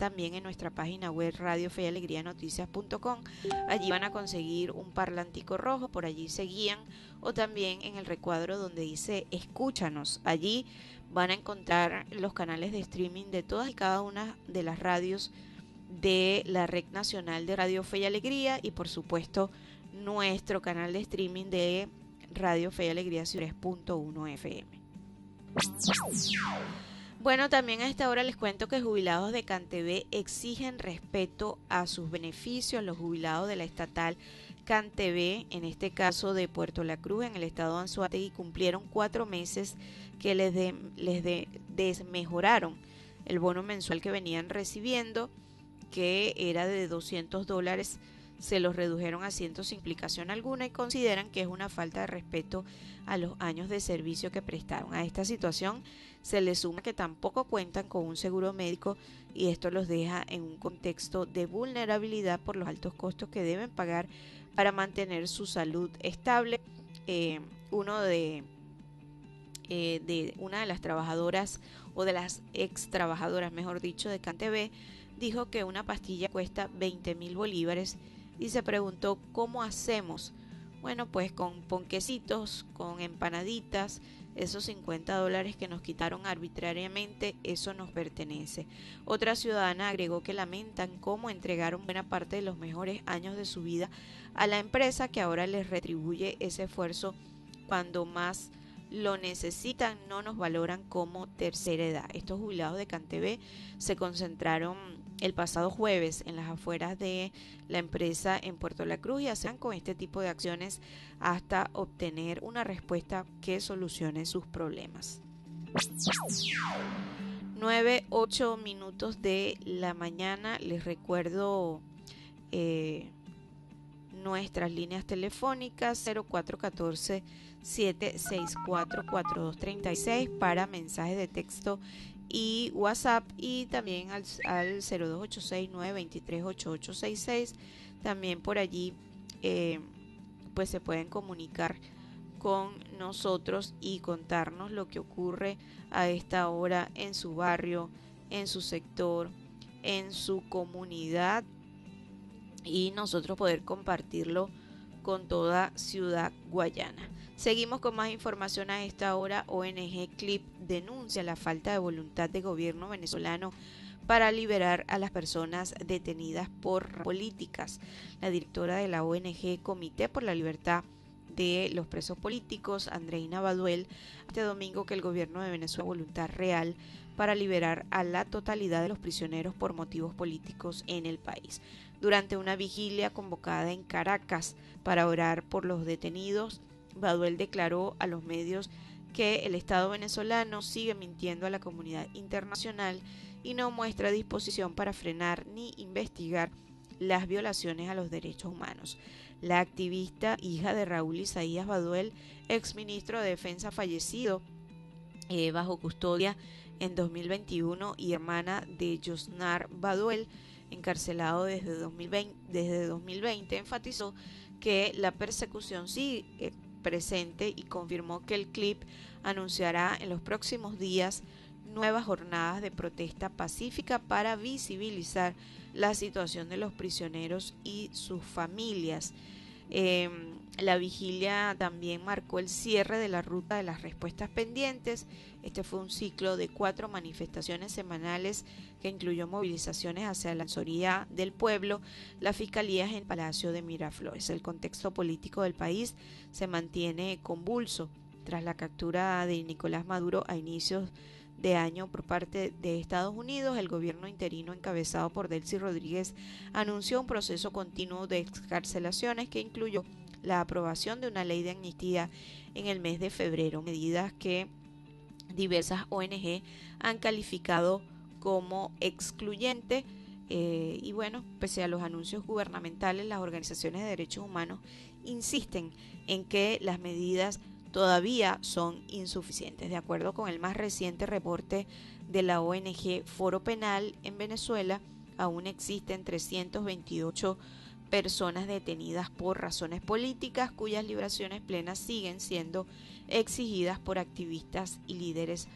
también en nuestra página web Radio Fe y Alegría Noticias.com. Allí van a conseguir un parlantico rojo, por allí se guían, o también en el recuadro donde dice escúchanos. Allí van a encontrar los canales de streaming de todas y cada una de las radios de la Red Nacional de Radio Fe y Alegría, y por supuesto nuestro canal de streaming de Radio Fe y Alegría 3.1 FM. Bueno, también a esta hora les cuento que jubilados de CanTV exigen respeto a sus beneficios. Los jubilados de la estatal CanTV, en este caso de Puerto La Cruz, en el estado de Anzoátegui, cumplieron 4 meses que les desmejoraron el bono mensual que venían recibiendo, que era de $200, se los redujeron a 100 sin explicación alguna, y consideran que es una falta de respeto a los años de servicio que prestaron. A esta situación se les suma que tampoco cuentan con un seguro médico, y esto los deja en un contexto de vulnerabilidad por los altos costos que deben pagar para mantener su salud estable. Una de las trabajadoras, o de las ex trabajadoras mejor dicho, de CanTV, dijo que una pastilla cuesta 20.000 bolívares y se preguntó ¿cómo hacemos? Bueno, pues con ponquecitos, con empanaditas, esos $50 que nos quitaron arbitrariamente, eso nos pertenece. Otra ciudadana agregó que lamentan cómo entregaron buena parte de los mejores años de su vida a la empresa, que ahora les retribuye ese esfuerzo cuando más lo necesitan. No nos valoran como tercera edad. Estos jubilados de CanTV se concentraron el pasado jueves en las afueras de la empresa en Puerto La Cruz y hacen con este tipo de acciones hasta obtener una respuesta que solucione sus problemas. 9:08 de la mañana. Les recuerdo nuestras líneas telefónicas 0414-764-4236 para mensajes de texto y WhatsApp, y también al 0286-923-8866. También por allí pues se pueden comunicar con nosotros y contarnos lo que ocurre a esta hora en su barrio, en su sector, en su comunidad, y nosotros poder compartirlo con toda Ciudad Guayana. Seguimos con más información a esta hora. ONG CLIP denuncia la falta de voluntad del gobierno venezolano para liberar a las personas detenidas por políticas. La directora de la ONG Comité por la Libertad de los Presos Políticos, Andreina Baduel, este domingo que el gobierno de Venezuela tiene voluntad real para liberar a la totalidad de los prisioneros por motivos políticos en el país. Durante una vigilia convocada en Caracas para orar por los detenidos, Baduel declaró a los medios que el Estado venezolano sigue mintiendo a la comunidad internacional y no muestra disposición para frenar ni investigar las violaciones a los derechos humanos. La activista, hija de Raúl Isaías Baduel, exministro de Defensa fallecido bajo custodia en 2021, y hermana de Yosnar Baduel, encarcelado desde 2020, enfatizó que la persecución sigue presente y confirmó que el CLIP anunciará en los próximos días nuevas jornadas de protesta pacífica para visibilizar la situación de los prisioneros y sus familias. La vigilia también marcó el cierre de la ruta de las respuestas pendientes. Este fue un ciclo de 4 manifestaciones semanales que incluyó movilizaciones hacia la Defensoría del Pueblo, las fiscalías en el Palacio de Miraflores. El contexto político del país se mantiene convulso tras la captura de Nicolás Maduro a inicios de año por parte de Estados Unidos. El gobierno interino encabezado por Delcy Rodríguez anunció un proceso continuo de excarcelaciones que incluyó la aprobación de una ley de amnistía en el mes de febrero, medidas que diversas ONG han calificado como excluyente. Y bueno, pese a los anuncios gubernamentales, las organizaciones de derechos humanos insisten en que las medidas todavía son insuficientes. De acuerdo con el más reciente reporte de la ONG Foro Penal en Venezuela, aún existen 328 personas detenidas por razones políticas, cuyas liberaciones plenas siguen siendo exigidas por activistas y líderes